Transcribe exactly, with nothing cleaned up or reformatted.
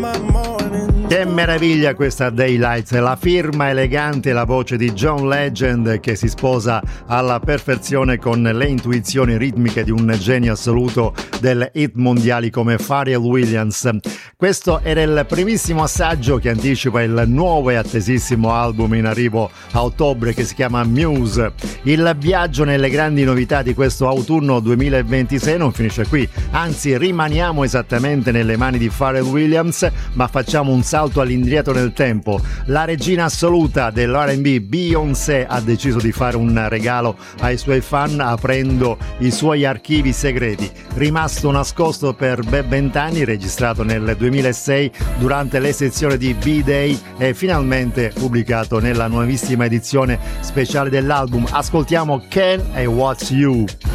Che meraviglia questa Daylight, la firma elegante e la voce di John Legend che si sposa alla perfezione con le intuizioni ritmiche di un genio assoluto delle hit mondiali come Pharrell Williams. Questo era il primissimo assaggio che anticipa il nuovo e attesissimo album in arrivo a ottobre che si chiama Muse. Il viaggio nelle grandi novità di questo autunno duemilaventisei non finisce qui, anzi rimaniamo esattamente nelle mani di Pharrell Williams, ma facciamo un salto all'indietro nel tempo. La regina assoluta dell'R and B, Beyoncé, ha deciso di fare un regalo ai suoi fan aprendo i suoi archivi segreti. Rimasto nascosto per ben vent'anni, registrato nel duemilasei durante le sezioni di B-Day e finalmente pubblicato nella nuovissima edizione speciale dell'album. Ascoltiamo Ken e What's You.